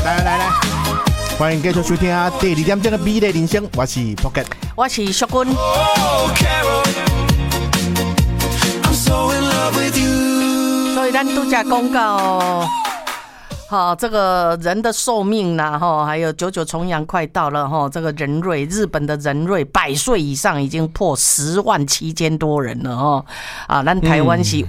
来，欢迎继续收听第2点钟的美丽人生，我是 Pocket， 我是淑君。所以咱都在公告。好，这个人的寿命啦，还有99重阳快到了哈，这个人瑞，日本的人瑞100岁以上已经破107000多人了哈，啊，咱台湾是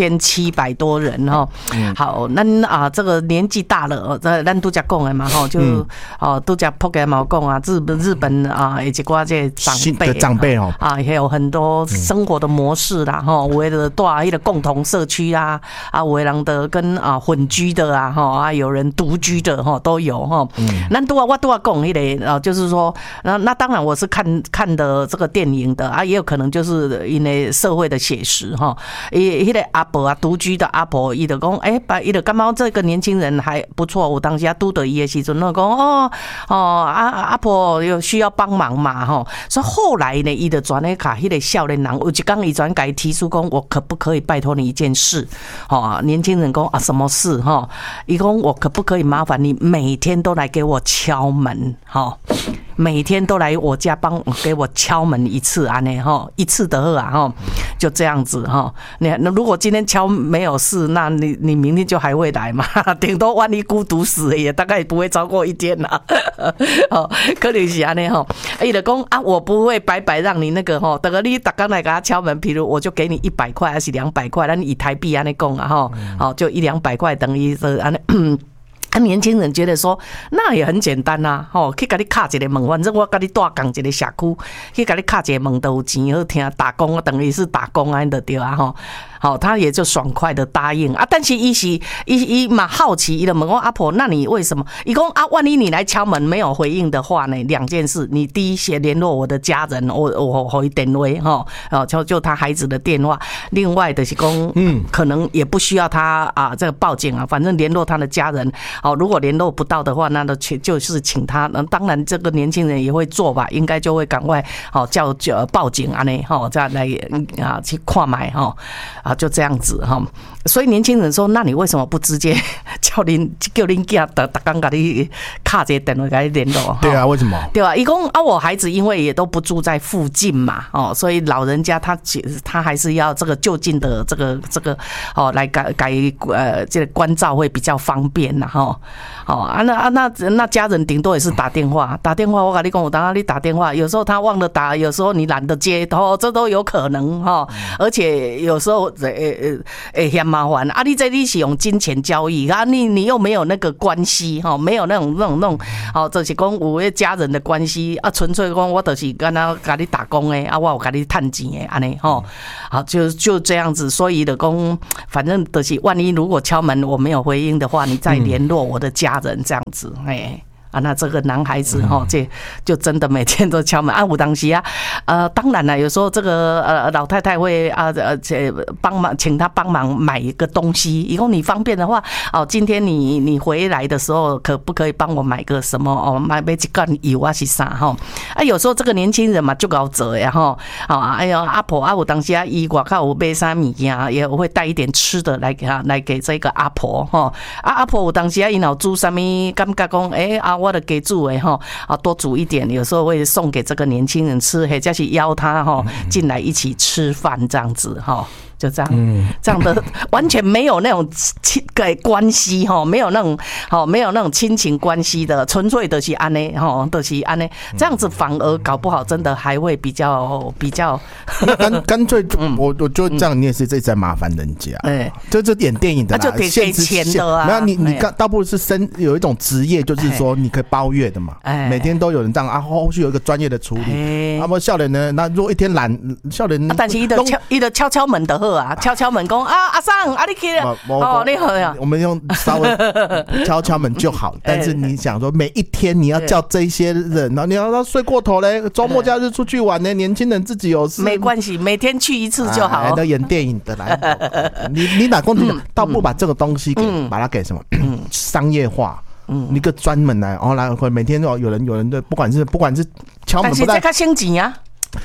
5700多人哈。好，咱这个年纪大了，咱都在讲的嘛哈，就都在破个毛讲啊，日本啊，以及挂这长辈哦啊，也有很多生活的模式啦哈，有的住一个共同社区啊，有的人的跟混居的啊哈。有人独居的哈都有哈，那我都要讲迄个就是说，那当然我是看的这个电影的啊，也有可能就是因为社会的写实哈。迄个阿婆啊，独居的阿婆，伊就讲，伊就感觉这个年轻人还不错。我当时拄到伊的时阵，我讲阿婆有需要帮忙嘛哈。所以后来呢，伊就转来卡迄个少年人，有一天伊转改提出讲，我可不可以拜托你一件事？年轻人讲啊，什么事哈？伊讲。我可不可以麻烦你每天都来给我敲门？每天都来我家给我敲门一次啊？一次的啊就这样子哈。那如果今天敲没有事，那你明天就还会来嘛？顶多万一孤独死也大概不会超过1天啦。可能是安尼哈。伊就讲啊，我不会白白让你那个哈，等个你大刚来给他敲门，比如我就给你100块还是200块，咱以台币安尼讲啊哈，就100-200块等于是安尼。年轻人觉得说那也很简单呐，去给你卡一个门，反正我给你大港一个社区，去给你卡一个门都有钱好听，打工等于是打工安的对啊哈。好，他也就爽快的答应啊，但是伊嘛好奇，伊就问我阿婆，那你为什么？伊讲啊，万一你来敲门没有回应的话呢，2件事，你第一先联络我的家人，我回电话哈，就他孩子的电话，另外的是讲，可能也不需要他这个报警啊，反正联络他的家人，如果联络不到的话，那就是请他，当然这个年轻人也会做吧，应该就会赶快叫报警啊呢，再来去看买哈。就这样子哈，所以年轻人说，那你为什么不直接叫恁囝打刚给你卡这电话给你联络？ 对啊，为什么？ 对啊，一共我孩子因为也都不住在附近嘛，所以老人家他还是要这个就近的这个来这个关照会比较方便呐哈。那家人顶多也是打电话，我跟你讲，我当你打电话，有时候他忘了打，有时候你懒得接，这都有可能哈。而且有时候嫌麻烦啊！你是用金钱交易啊，你又没有那个关系哈，没有那种就是讲有个家人的关系啊，纯粹讲我就是跟他给你打工的啊，我有给你赚钱的安尼哈，好就这样子，所以的讲，反正就是万一如果敲门我没有回应的话，你再联络我的家人这样子，那这个男孩子这就真的每天都敲门啊！有当时当然了，有时候这个老太太会帮忙，请他帮忙买一个东西。以后你方便的话，今天你回来的时候，可不可以帮我买个什么？买一罐油啊是啥哈？有时候这个年轻人嘛就搞做呀哈！哎呀，阿婆有当时伊外口有买啥物件，也会带一点吃的来给这个阿婆哈。阿婆有当时伊若煮啥物，感觉讲我的给煮的多煮一点，有时候会送给这个年轻人吃，或者是邀他进来一起吃饭这样子就这样，这样的完全没有那种关系没有那种亲情关系的，纯粹的是安尼就是安尼，这样子反而搞不好真的还会比较干脆我就这样，你也是一直在麻烦人家，这演电影的啦， 就得给钱的啊， 没有你倒不如是有一种职业，就是说你可以包月的嘛，每天都有人这样啊，后续有一个专业的处理，啊，不少人呢，那如果一天懒，少人但是伊的敲门的敲门讲阿桑你去你好呀， 我们用稍微敲门就好。但是你想说每一天你要叫这些人，然后你要睡过头嘞，周末假日出去玩呢，年轻人自己有事没关系，每天去一次就好。 都演电影的来，你哪公倒不把这个东西把它给什么商业化。一个专门来每天有人的，不管是敲门， 但是这个升级啊。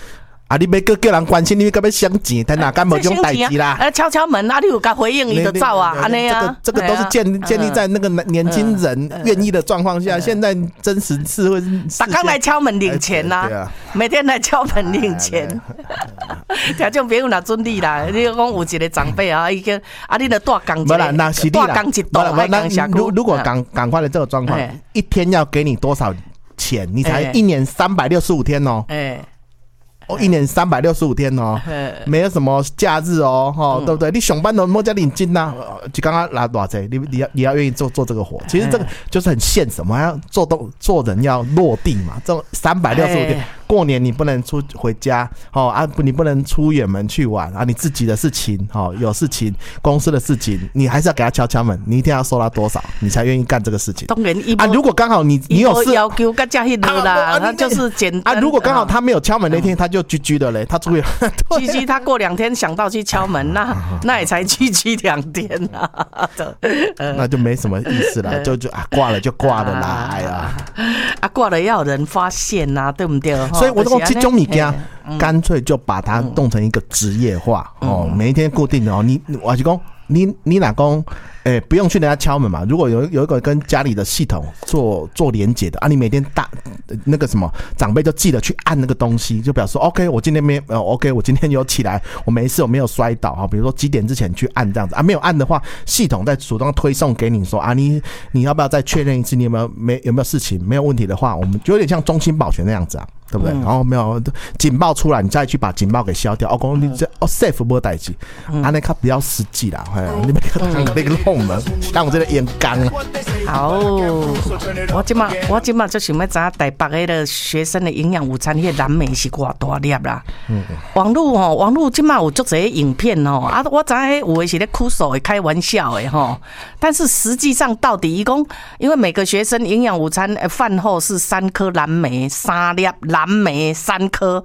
啊，你要叫人关心，你要想钱，他哪敢无这种代志啦？ 敲敲门啊，你有甲回应，伊就走啊，安尼啊。 这个都是建立在那个年轻人愿意的状况下。现在真实社会， 大刚来敲门领钱呐，每天来敲门领钱。听众朋友若准你啦，你讲有一个长辈啊，伊个啊，你著大讲一个，大讲一道，还讲下句。 如果赶快的这个状况，一天要给你多少钱？你才一年365天哦。一年365天哦，没有什么假日哦，对不对？你上班都莫加领金呐，就刚刚拿多少钱？你要愿意做这个活，其实这个就是很现实，我们要做人要落地嘛。这种365天，过年你不能回家你不能出远门去玩啊，你自己的事情有事情，公司的事情，你还是要给他敲敲门，你一天要收他多少，你才愿意干这个事情。 当然如果刚好你有事要求跟加迄个啦，他就是简单如果刚好他没有敲门那天，他就居的嘞，他出去居他过2天想到去敲门，那也才居2天啊， 那就没什么意思了，就挂了就挂了啦，哎呀， 挂了要有人发现呐，对不对？ 所以我说这种物件，干脆就把它弄成一个职业化每一天固定的我是讲你哪讲？不用去人家敲门嘛。如果有一个跟家里的系统做连结的你每天那个什么长辈就记得去按那个东西，就表示说 OK， 我今天没OK， 我今天有起来，我没事，我没有摔倒比如说几点之前去按这样子没有按的话，系统在主动推送给你说你要不要再确认一次，你有没有事情，没有问题的话，我们就有点像中心保全那样子对不对？然后没有警报出来，你再去把警报给消掉。你这safe 没代志，那比较实际啦。你那个弄门，像我这个烟缸。 好，我今嘛就想要知道台北的学生的营养午餐，那个蓝莓是多大粒啦？网络今嘛有足侪影片我知道有的是咧酷手的开玩笑的但是实际上到底因为每个学生营养午餐饭后是3颗蓝莓，3粒蓝莓3颗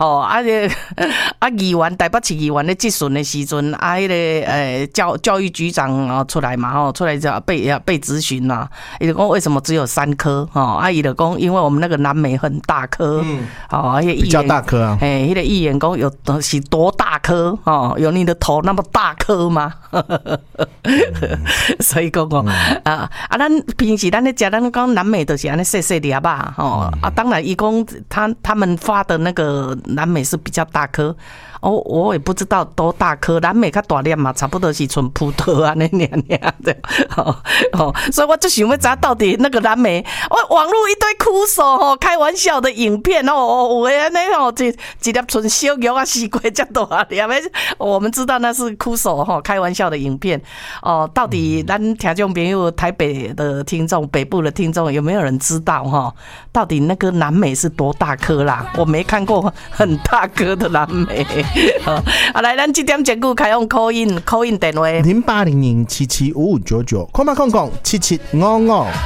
议员台北市议员咧质询的时阵迄个教育局长出来嘛出来就被质询啦，伊就讲为什么只有3颗伊就讲因为我们那个蓝莓很大颗比较大颗啊， 迄个议员讲有是多大颗有你的头那么大颗吗？所以讲咱平时咱咧食咱讲蓝莓就是安尼细细粒当然伊讲他们发的那个蓝莓是比较大颗我也不知道多大颗，蓝莓较大粒嘛，差不多是像葡萄安尼尔的所以我就想要知道到底那个蓝莓，网络一堆酷手开玩笑的影片有的安尼一粒像小玉四过这大粒，我们知道那是酷手开玩笑的影片到底咱听众朋友台北的听众、北部的听众有没有人知道到底那个蓝莓是多大颗啦？我没看过很大颗的蓝莓。来，咱这点节目开用 call in 电话 0800775599，空空7755。